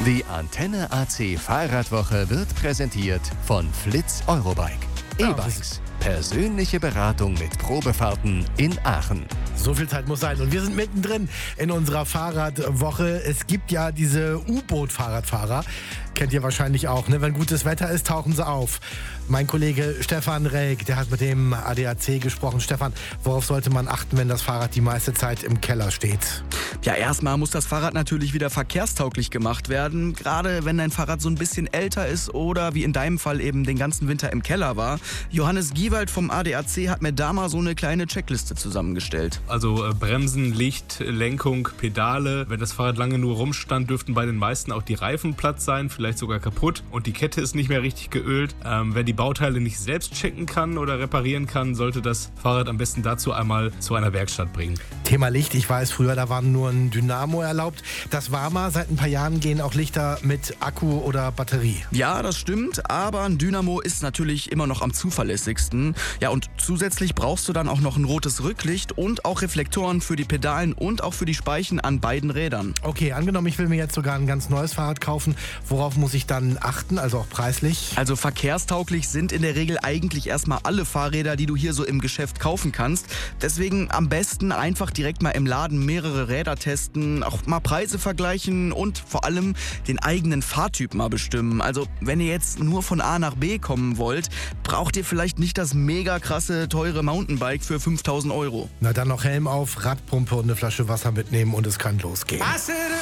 Die Antenne AC Fahrradwoche wird präsentiert von Fliz Eurobike. E-Bikes. Persönliche Beratung mit Probefahrten in Aachen. So viel Zeit muss sein. Und wir sind mittendrin in unserer Fahrradwoche. Es gibt ja diese U-Boot-Fahrradfahrer. Kennt ihr wahrscheinlich auch, ne? Wenn gutes Wetter ist, tauchen sie auf. Mein Kollege Stefan Relk, der hat mit dem ADAC gesprochen. Stefan, worauf sollte man achten, wenn das Fahrrad die meiste Zeit im Keller steht? Ja, erstmal muss das Fahrrad natürlich wieder verkehrstauglich gemacht werden. Gerade wenn dein Fahrrad so ein bisschen älter ist oder wie in deinem Fall eben den ganzen Winter im Keller war. Johannes Giewald vom ADAC hat mir da mal so eine kleine Checkliste zusammengestellt. Also Bremsen, Licht, Lenkung, Pedale. Wenn das Fahrrad lange nur rumstand, dürften bei den meisten auch die Reifen platt sein, vielleicht sogar kaputt. Und die Kette ist nicht mehr richtig geölt. Wer die Bauteile nicht selbst checken kann oder reparieren kann, sollte das Fahrrad am besten dazu einmal zu einer Werkstatt bringen. Thema Licht, ich weiß, früher da war nur ein Dynamo erlaubt. Das war mal, seit ein paar Jahren gehen auch Lichter mit Akku oder Batterie. Ja, das stimmt, aber ein Dynamo ist natürlich immer noch am zuverlässigsten. Ja, und zusätzlich brauchst du dann auch noch ein rotes Rücklicht und auch Reflektoren für die Pedalen und auch für die Speichen an beiden Rädern. Okay, angenommen, ich will mir jetzt sogar ein ganz neues Fahrrad kaufen. Worauf muss ich dann achten, also auch preislich? Also verkehrstauglich sind in der Regel eigentlich erstmal alle Fahrräder, die du hier so im Geschäft kaufen kannst. Deswegen am besten einfach direkt mal im Laden mehrere Räder testen, auch mal Preise vergleichen und vor allem den eigenen Fahrtyp mal bestimmen. Also wenn ihr jetzt nur von A nach B kommen wollt, braucht ihr vielleicht nicht das mega krasse, teure Mountainbike für 5.000 €. Na dann noch Helm auf, Radpumpe und eine Flasche Wasser mitnehmen und es kann losgehen.